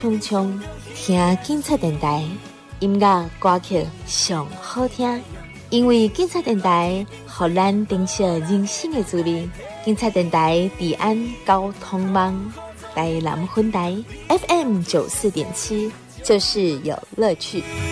冲冲听警察电台，音乐歌曲上好听，因为警察电台予咱珍惜人生的滋味。警察电台治安交通网，台南分台 FM 94.7，就是有乐趣。